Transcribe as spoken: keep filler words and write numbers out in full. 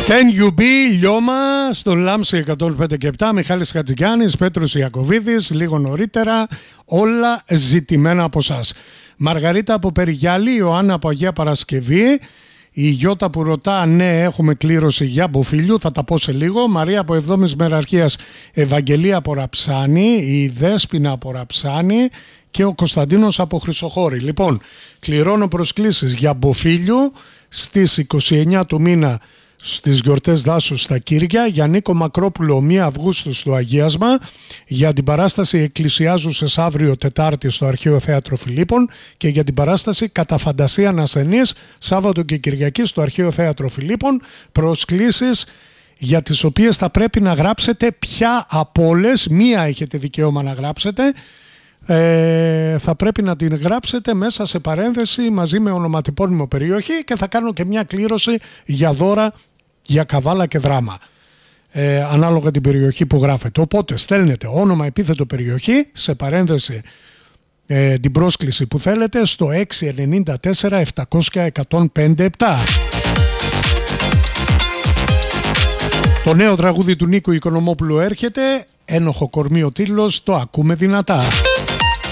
Can you be λιώμα στο Λάμψη εκατόν πέντε και επτά, Μιχάλης Χατζηγιάννης, Πέτρος Ιακωβίδης, λίγο νωρίτερα, όλα ζητημένα από εσάς. Μαργαρίτα από Περιγιάλη, Ιωάννα από Αγία Παρασκευή, η Γιώτα που ρωτά, ναι, έχουμε κλήρωση για Μποφίλιου, θα τα πω σε λίγο. Μαρία από Εβδόμης Μεραρχίας, Ευαγγελία από Ραψάνη, η Δέσποινα από Ραψάνη και ο Κωνσταντίνος από Χρυσοχώρη. Λοιπόν, κληρώνω προσκλήσεις για Μποφίλιου στις είκοσι εννέα του μήνα στις γιορτές δάσους στα Κύρια, για Νίκο Μακρόπουλο πρώτη Αυγούστου στο Αγίασμα, για την παράσταση Εκκλησιάζουσες αύριο Τετάρτη στο Αρχαίο Θέατρο Φιλίππων και για την παράσταση Κατά Φαντασία Ασθενής Σάββατο και Κυριακή στο Αρχαίο Θέατρο Φιλίππων. Προσκλήσεις για τις οποίες θα πρέπει να γράψετε ποια από όλες, μία έχετε δικαίωμα να γράψετε, Ε, θα πρέπει να την γράψετε μέσα σε παρένθεση μαζί με ονοματεπώνυμο περιοχή και θα κάνω και μια κλήρωση για δώρα για καβάλα και δράμα, ε, ανάλογα την περιοχή που γράφετε. Οπότε στέλνετε όνομα, επίθετο, περιοχή, σε παρένθεση ε, την πρόσκληση που θέλετε στο έξι εννιά τέσσερα επτακόσια εκατόν πέντε επτά. Το νέο τραγούδι του Νίκου Οικονομόπουλου έρχεται, ένοχο κορμί ο τίτλος, το ακούμε δυνατά.